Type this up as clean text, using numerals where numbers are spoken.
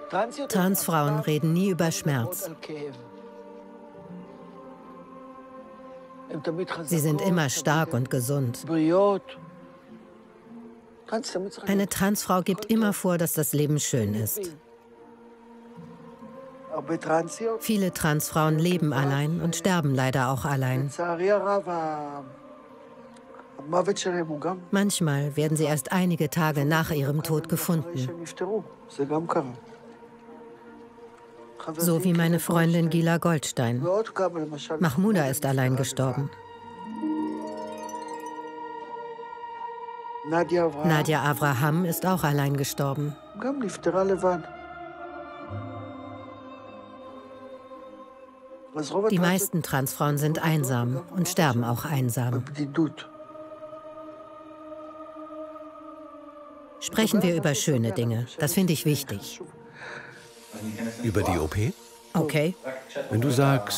Transfrauen reden nie über Schmerz. Sie sind immer stark und gesund. Eine Transfrau gibt immer vor, dass das Leben schön ist. Viele Transfrauen leben allein und sterben leider auch allein. Manchmal werden sie erst einige Tage nach ihrem Tod gefunden. So wie meine Freundin Gila Goldstein. Mahmouda ist allein gestorben. Nadia Avraham ist auch allein gestorben. Die meisten Transfrauen sind einsam und sterben auch einsam. Sprechen wir über schöne Dinge. Das finde ich wichtig. Über die OP? Okay. Wenn du sagst,